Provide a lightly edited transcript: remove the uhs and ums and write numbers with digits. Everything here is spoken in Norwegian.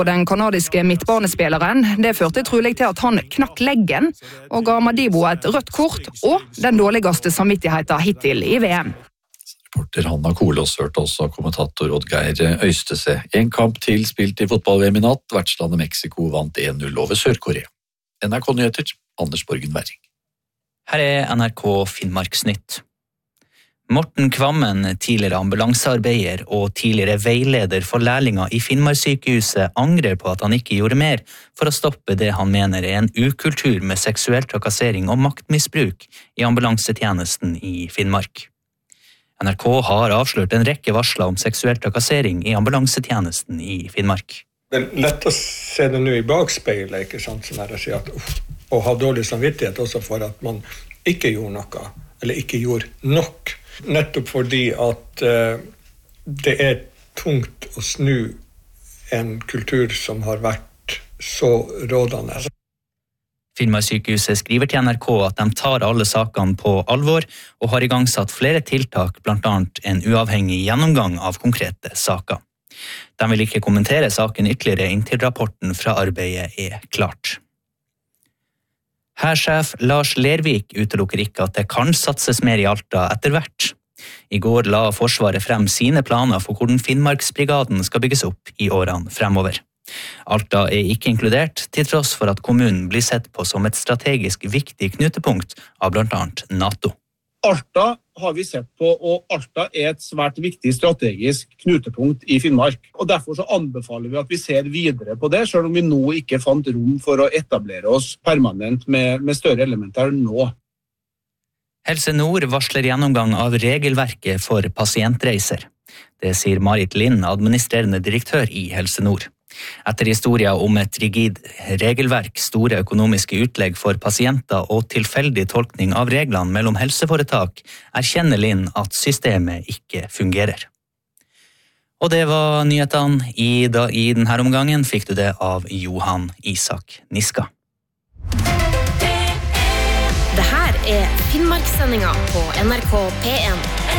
Den kanadiske midtbanespilleren, det førte trolig til at han knakk leggen og ga Madibo et rødt kort og den dårligste samvittigheten hittil i VM. Reporter Hanna Kolås hørte også kommentator Oddgeir Øystese. En kamp til spilt i fotball-VM i natt. Vertslandet Mexico vant 1-0 over Sør-Korea. NRK Nyheter, Anders Borgen Werring. Her NRK Finnmarksnytt. Morten Kvammen, tidligere ambulansearbeider og tidligere veileder for lærlinger i Finnmarkssykehuset, angrer på at han ikke gjorde mer for å stoppe det han mener en ukultur med seksuell trakassering og maktmisbruk i ambulansetjenesten i Finnmark. NRK har avslørt en rekke varsler om seksuell trakassering i ambulansetjenesten i Finnmark. Det lett å se det nå i bakspeilet, ikke sant, som jeg sier, og ha dårlig samvittighet også for at man ikke gjorde noe, eller ikke gjorde nok. Nettopp fordi at det er tungt å snu en kultur som har vært så rådende. Finnmarkssykehuset skriver til NRK at de tar alle sakene på alvor og har igangsatt flere tiltak, blant annet en uavhengig gjennomgang av konkrete saker. De vil ikke kommentere saken ytterligere inntil rapporten fra arbeidet er klart. Hærsjef Lars Lervik utelukker ikke at det kan satses mer i Alta etter hvert. I går la Forsvaret frem sine planer for hvordan Finnmarksbrigaden skal bygges opp i årene fremover. Alta er ikke inkludert, til tross for at kommunen blir sett på som et strategisk viktig knutepunkt av blant annet NATO. Alta har vi sett på, og Alta er et svært viktig strategisk knutepunkt i Finnmark. Og derfor så anbefaler vi at vi ser videre på det, selv om vi nå ikke fant rom for å etablere oss permanent med større elementer nå. Helse Nord varsler gjennomgang av regelverket for pasientreiser. Det sier Marit Lind, administrerende direktør i Helse Nord. Etter historier om et rigid regelverk, store økonomiske utlegg for pasienter og tilfeldig tolkning av reglene mellom helseforetak, erkjenner Lind at systemet ikke fungerer. Og det var nyhetene. I denne omgangen fikk du det av Johan Isak Niska. Det her er Finnmarkssendinga på NRK P1.